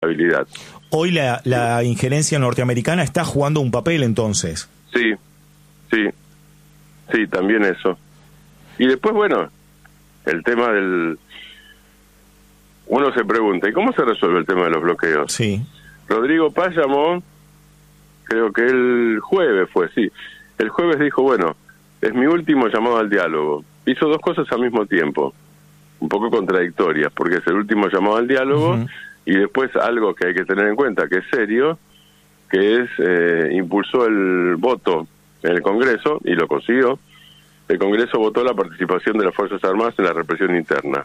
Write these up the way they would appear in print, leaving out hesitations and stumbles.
habilidad. Hoy la injerencia norteamericana está jugando un papel, entonces. Sí, también eso. Y después, bueno, el tema del... Uno se pregunta, ¿y cómo se resuelve el tema de los bloqueos? Sí. Rodrigo Paz llamó, creo que el jueves fue, sí. El jueves dijo, bueno, es mi último llamado al diálogo. Hizo dos cosas al mismo tiempo, un poco contradictorias, porque es el último llamado al diálogo, y después algo que hay que tener en cuenta, que es serio, que es, impulsó el voto en el Congreso, y lo consiguió. El Congreso votó la participación de las Fuerzas Armadas en la represión interna.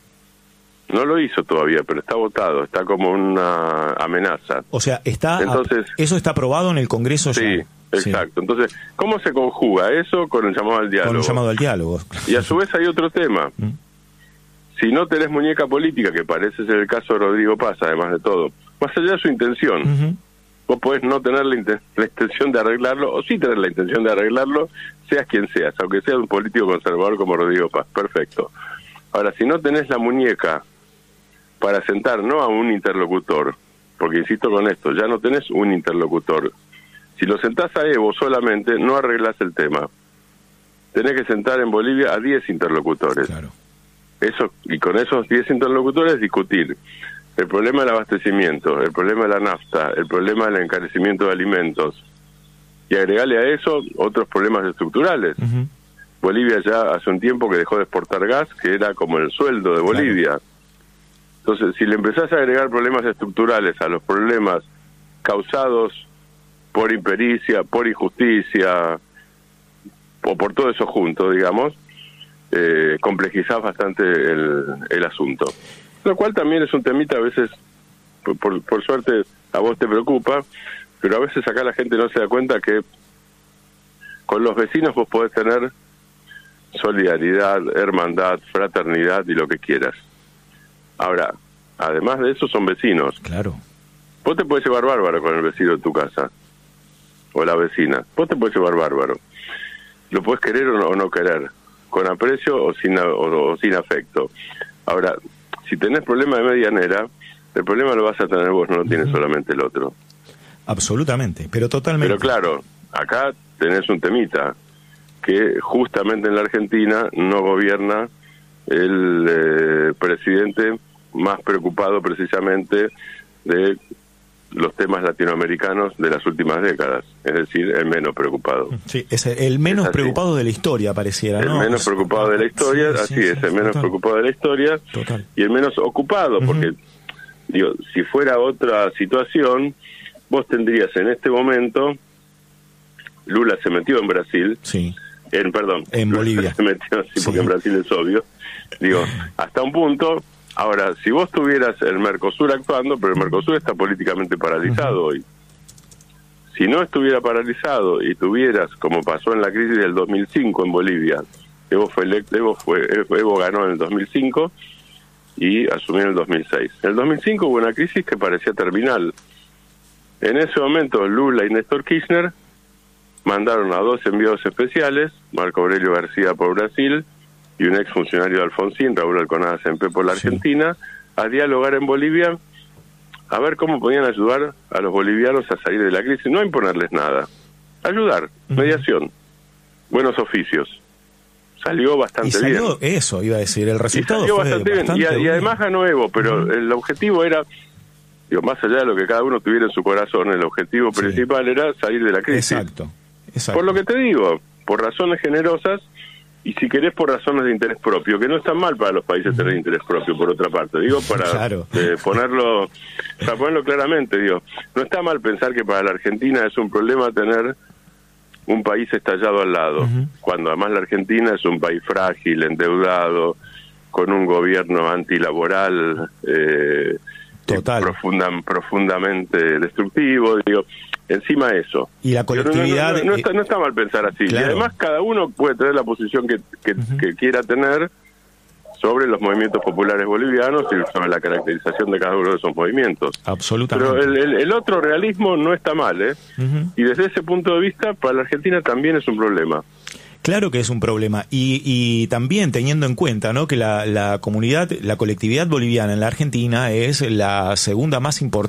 No lo hizo todavía, pero está votado, está como una amenaza. O sea, entonces, eso está aprobado en el Congreso ya. Sí, exacto. Sí. Entonces, ¿cómo se conjuga eso con el llamado al diálogo? Con el llamado al diálogo. Y a su vez hay otro tema. Si no tenés muñeca política, que parece ser el caso de Rodrigo Paz, además de todo, más allá de su intención, vos podés no tener la intención de arreglarlo, o sí tener la intención de arreglarlo, seas quien seas, aunque seas un político conservador como Rodrigo Paz. Perfecto. Ahora, si no tenés la muñeca para sentar no a un interlocutor, porque insisto con esto, ya no tenés un interlocutor. Si lo sentás a Evo solamente, no arreglás el tema. Tenés que sentar en Bolivia a 10 interlocutores. Claro. Eso, y con esos 10 interlocutores discutir el problema del abastecimiento, el problema de la nafta, el problema del encarecimiento de alimentos, y agregarle a eso otros problemas estructurales. Bolivia ya hace un tiempo que dejó de exportar gas, que era como el sueldo de Bolivia. Claro. Entonces, si le empezás a agregar problemas estructurales a los problemas causados por impericia, por injusticia, o por todo eso junto, digamos, complejizás bastante el asunto. Lo cual también es un temita, a veces, por suerte, a vos te preocupa, pero a veces acá la gente no se da cuenta que con los vecinos vos podés tener solidaridad, hermandad, fraternidad y lo que quieras. Ahora, además de eso son vecinos. Claro. Vos te podés llevar bárbaro con el vecino de tu casa, o la vecina. Vos te podés llevar bárbaro. Lo podés querer o no querer, con aprecio o sin afecto. Ahora, si tenés problema de medianera, el problema lo vas a tener vos, no lo tiene solamente el otro. Absolutamente, pero totalmente. Pero claro, acá tenés un temita, que justamente en la Argentina no gobierna el presidente más preocupado precisamente de los temas latinoamericanos de las últimas décadas, es decir, el menos preocupado. Sí, es el menos preocupado de la historia, pareciera, ¿no? El menos preocupado de la historia, sí, así sí, es, el menos preocupado de la historia, y el menos ocupado, porque, digo, si fuera otra situación, vos tendrías en este momento, Lula se metió en Brasil, en Bolivia. Se metió así porque en Brasil es obvio, digo, hasta un punto. Ahora, si vos tuvieras el Mercosur actuando, pero el Mercosur está políticamente paralizado hoy. Si no estuviera paralizado y tuvieras, como pasó en la crisis del 2005 en Bolivia, Evo ganó en el 2005 y asumió en el 2006. En el 2005 hubo una crisis que parecía terminal. En ese momento Lula y Néstor Kirchner mandaron a 2 enviados especiales, Marco Aurelio García por Brasil y un exfuncionario de Alfonsín, Raúl Alconada Sempé por la Argentina, a dialogar en Bolivia, a ver cómo podían ayudar a los bolivianos a salir de la crisis, no a imponerles nada, ayudar, mediación, buenos oficios. Salió bastante bien. Eso, iba a decir, el resultado salió fue bastante bien. Y además ganó Evo, pero el objetivo era, digo, más allá de lo que cada uno tuviera en su corazón, el objetivo principal era salir de la crisis. Exacto. Por lo que te digo, por razones generosas, y si querés por razones de interés propio, que no está mal para los países tener interés propio, por otra parte, digo, para ponerlo claramente, digo, no está mal pensar que para la Argentina es un problema tener un país estallado al lado, cuando además la Argentina es un país frágil, endeudado, con un gobierno antilaboral profundamente destructivo, digo, encima eso. Y la colectividad... No está mal pensar así. Claro. Y además cada uno puede tener la posición que quiera tener sobre los movimientos populares bolivianos y sobre la caracterización de cada uno de esos movimientos. Absolutamente. Pero el otro realismo no está mal, ¿eh? Y desde ese punto de vista, para la Argentina también es un problema. Claro que es un problema y también teniendo en cuenta, ¿no?, que la colectividad boliviana en la Argentina es la segunda más importante